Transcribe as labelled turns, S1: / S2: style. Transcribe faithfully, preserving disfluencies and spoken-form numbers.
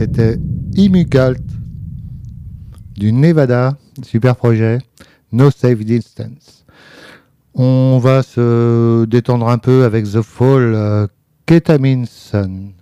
S1: C'était Immugalt du Nevada, super projet, No Safe Distance. On va se détendre un peu avec The Fall, euh, Ketamine Sun.